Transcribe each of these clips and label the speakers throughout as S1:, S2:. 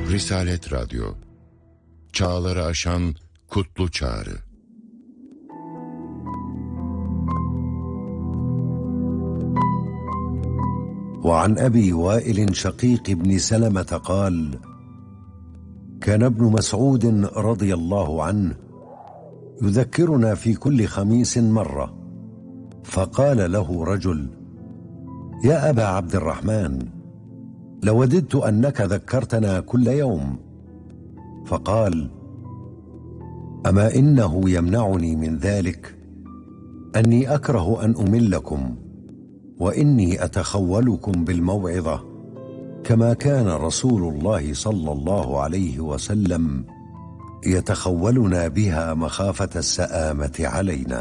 S1: Risalet Radyo, çağları aşan kutlu çağrı.
S2: وعن أبي وائل شقيق بن سلمة قال: كان ابن مسعود رضي الله عنه يذكرنا في كل خميس مرة، فقال له رجل: يا أبا عبد الرحمن، لوددت أنك ذكرتنا كل يوم. فقال: أما إنه يمنعني من ذلك أني أكره أن أملكم، وإني أتخولكم بالموعظة كما كان رسول الله صلى الله عليه وسلم يتخولنا بها مخافة السآمة علينا.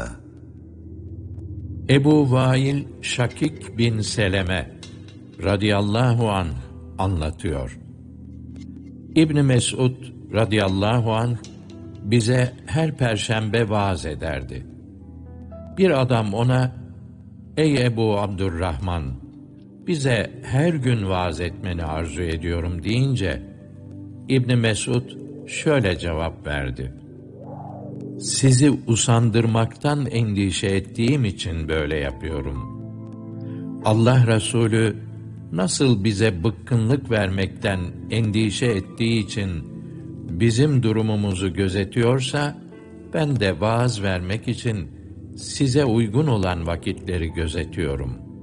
S3: Ebu Vail Şakik bin Seleme radıyallahu anh anlatıyor. İbn Mes'ud radıyallahu anh bize her perşembe vaaz ederdi. Bir adam ona, "Ey Ebu Abdurrahman, bize her gün vaaz etmeni arzu ediyorum" deyince, İbn Mes'ud şöyle cevap verdi: "Sizi usandırmaktan endişe ettiğim için böyle yapıyorum. Allah Resulü nasıl bize bıkkınlık vermekten endişe ettiği için bizim durumumuzu gözetiyorsa, ben de vaaz vermek için size uygun olan vakitleri gözetiyorum."